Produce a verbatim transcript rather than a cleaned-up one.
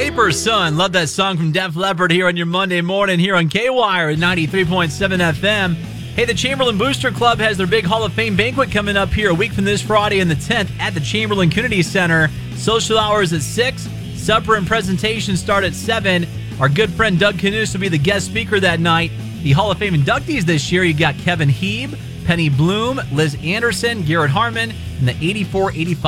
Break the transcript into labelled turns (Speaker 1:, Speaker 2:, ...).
Speaker 1: Paper Son. Love that song from Def Leppard here on your Monday morning here on K-Wire at ninety-three point seven F M. Hey, the Chamberlain Booster Club has their big Hall of Fame banquet coming up here a week from this Friday and the tenth at the Chamberlain Community Center. Social hours at six. Supper and presentation start at seven. Our good friend Doug Canuce will be the guest speaker that night. The Hall of Fame inductees this year, you got Kevin Heeb, Penny Bloom, Liz Anderson, Garrett Harmon, and the eighty-four eighty-five